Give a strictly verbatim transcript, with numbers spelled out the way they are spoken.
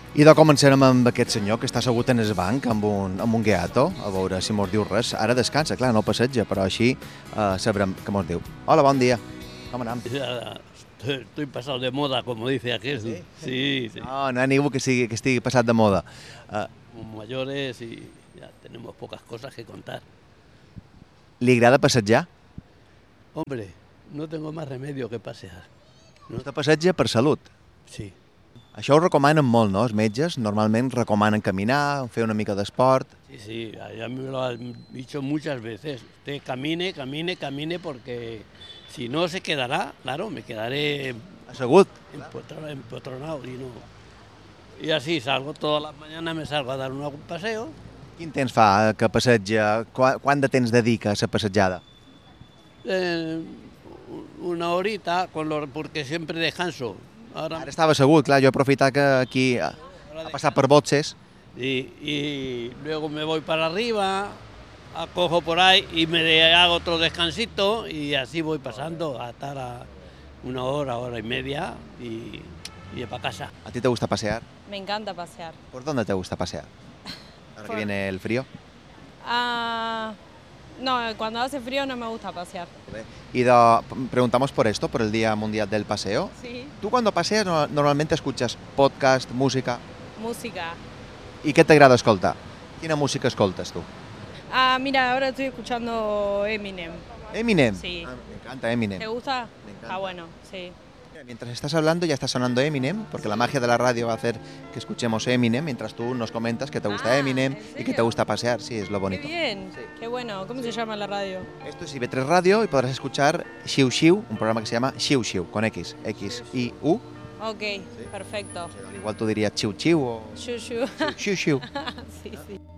I de començarem amb aquest senyor que està assegut en el banc amb un, amb un gato, a veure si mos diu res. Ara descansa, clar, no passeja, però així eh, sabrem què mos diu. Hola, bon dia. Com anem? Ya estoy pasado de moda, como dice aquel. Sí, sí. sí. No, no hi ha ningú que, sigui, que estigui passat de moda. Uh, Somos mayores y ya tenemos pocas cosas que contar. li agrada passejar? Hombre, no tengo más remedio que pasear. No te passeja per salut. Sí. Això ho recomanen molt, no? Els metges normalment recomanen caminar, fer una mica d'esport. Sí, sí, ya me lo han dicho muchas veces. Usted camine, camine, camine, porque si no se quedará, claro, me quedaré Assegut? empotronado, empotronado y no. Y así salgo todas las mañanas, me salgo a dar un paseo. Quin temps fa que passeja? Quant, quant de temps dedica a la passejada? Eh, una horita, con lo, porque siempre descanso. Ahora, Ara estava assegut, clar, jo he aprofitat que aquí ha, ha passat per boxes. y, y luego me voy para arriba, acojo por ahí y me hago otro descansito y así voy pasando hasta la, una hora, hora y media y, y para casa. ¿A ti te gusta pasear? Me encanta pasear. ¿Por dónde te gusta pasear? Ahora que Por- viene el frío. Ah, no, cuando hace frío no me gusta pasear. Y de- preguntamos por esto, por el Día Mundial del Paseo. Sí. Tú cuando paseas no- normalmente escuchas podcast, música. Música. ¿Y qué te agrada escoltar? ¿Quina música escoltas tú? Ah, mira, ahora estoy escuchando Eminem. Eminem. Sí. Ah, me encanta Eminem. ¿Te gusta? Me encanta. Ah, bueno, sí. Mientras estás hablando ya está sonando Eminem, porque la magia de la radio va a hacer que escuchemos Eminem mientras tú nos comentas que te gusta Ah, Eminem ¿en y que te serio? gusta pasear. Sí, es lo Qué bonito. bien, Sí. qué bueno. ¿Cómo se llama la radio? Esto es I B tres Radio y podrás escuchar Xiu Xiu, un programa que se llama Xiu Xiu, con X, X I U. Ok, perfecto. Igual tú dirías Chiu Chiu o Shushu. Xiu Xiu. Sí, sí.